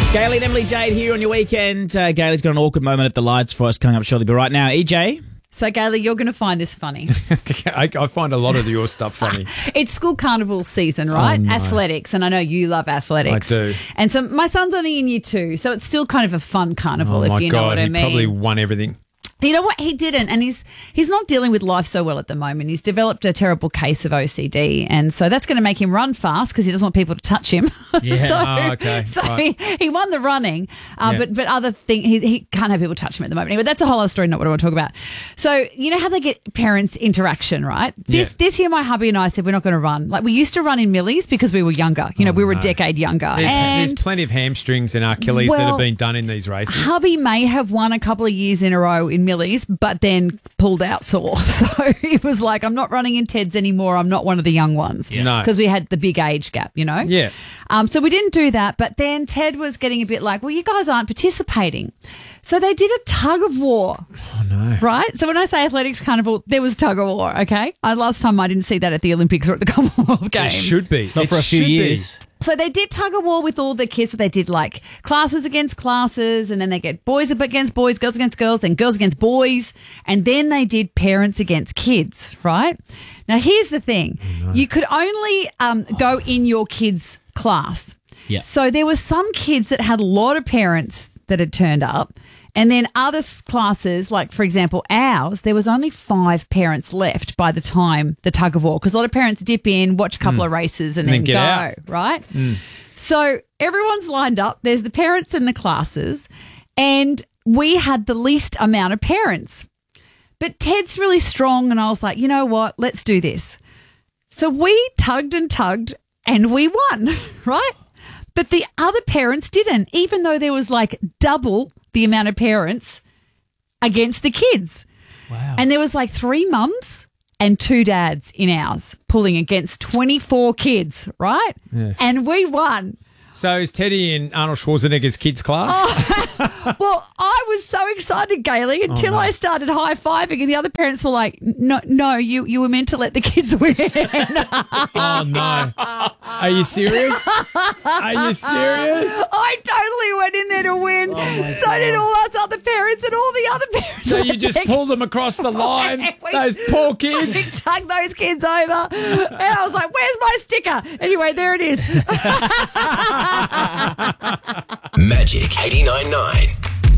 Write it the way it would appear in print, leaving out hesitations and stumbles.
Gayley and Emily Jade here on your weekend. Gayley's got an awkward moment at the lights for us coming up shortly. But right now, EJ. So, Gayley, you're going to find this funny. I find a lot of your stuff funny. It's school carnival season, right? Oh, no. Athletics, and I know you love athletics. I do. And so my son's only in year 2, so it's still kind of a fun carnival, if you know what I mean. He probably won everything. You know what? He didn't, and he's not dealing with life so well at the moment. He's developed a terrible case of OCD, and so that's going to make him run fast because he doesn't want people to touch him. Yeah. Okay. So Right. he won the running, Yeah. but other thing he can't have people touch him at the moment. Anyway, that's a whole other story, not what I want to talk about. So you know how they get parents interaction, right? This year, my hubby and I said we're not going to run. Like we used to run in Millie's because we were younger. You know, we were a decade younger. There's plenty of hamstrings and Achilles that have been done in these races. Hubby may have won a couple of years in a row in Millie's, but then pulled out sore. So he was like, I'm not running in Ted's anymore. I'm not one of the young ones. Yeah. No. Because we had the big age gap, you know? Yeah. So we didn't do that. But then Ted was getting a bit like, well, you guys aren't participating. So they did a tug of war. Oh, no. Right? So when I say athletics carnival, there was tug of war, okay? Last time I didn't see that at the Olympics or at the Commonwealth Games. It should be. Not for a few years. So they did tug of war with all the kids. So they did like classes against classes, and then they get boys against boys, girls against girls, and girls against boys. And then they did parents against kids, right? Now, here's the thing. Oh, no. You could only go in your kid's class. Yeah. So there were some kids that had a lot of parents that had turned up. And then other classes, like, for example, ours, there was only 5 parents left by the time the tug of war, because a lot of parents dip in, watch a couple of races and then get go, out. right? So everyone's lined up. There's the parents in the classes, and we had the least amount of parents. But Ted's really strong, and I was like, you know what? Let's do this. So we tugged and we won, right? But the other parents didn't, even though there was like double the amount of parents against the kids. Wow. And there was like 3 mums and 2 dads in ours pulling against 24 kids, right? Yeah. And we won. So is Teddy in Arnold Schwarzenegger's kids class? Well, I was so excited, Gayley, until I started high-fiving, and the other parents were like, no, you were meant to let the kids win. Oh, no. Are you serious? Are you serious? I totally went in there to win. So did all us other parents and all the other parents. So you just pulled them across the line? Those poor We kids? tugged those kids over. And I was like, where's my sticker? Anyway, there it is. Magic 89.9.